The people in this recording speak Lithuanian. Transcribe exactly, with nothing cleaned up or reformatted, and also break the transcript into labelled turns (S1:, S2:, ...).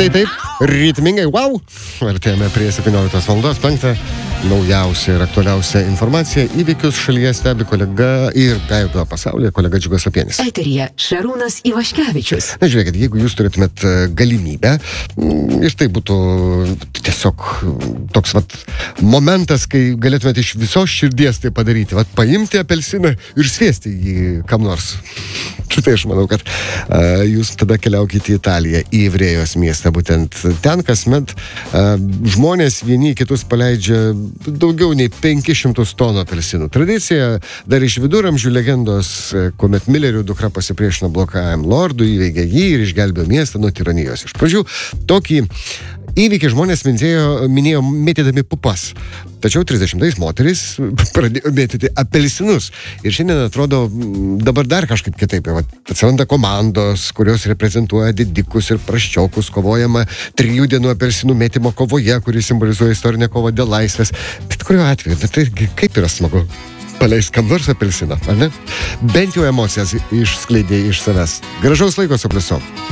S1: Štai taip, ritmingai, wow, artėjame prie septynioliktos valandos penktą. Naujausia ir aktualiausia informacija, įvykius šalyje stebi kolega ir peido pasaulyje kolega Džiugas Lapienis.
S2: Eteryje Šarūnas Ivaškevičius.
S1: Na, žiūrėkit, jeigu jūs turėtumėt galimybę, ir tai būtų tiesiog toks vat momentas, kai galėtumėt iš visos širdies tai padaryti, vat paimti apelsiną ir sviesti jį kam nors. Tai aš manau, kad a, jūs tada keliaukite į Italiją, į Ivrėjos miestą. Būtent ten kasmet a, žmonės vieni kitus paleidžia daugiau nei penkis šimtus tonų apelsinų. Tradicija dar iš viduramžių legendos, kuomet Millerių dukra pasipriešino blokajam lordui, įveikė jį ir išgelbėjo miestą nuo tironijos. Iš pradžių tokį įvykį žmonės minėjo, minėjo mėtydami pupas. Tačiau trisdešimtais moterys pradėjo mėtyti apelsinus. Ir šiandien atrodo dabar dar kažkaip kitaip. Atsiranda komandos, kurios reprezentuoja didikus ir praščiokus, kovojama trijų dienų apelsinų mėtymo kovoje, kuri simbolizuoja istorinę kovą dėl laisvės. Bet kuriuo atveju, bet tai kaip yra smagu paleis kam nors apelsiną, ar ne? Bent jau emocijas išskleidė iš savęs. Gražaus laiko su Pliusu.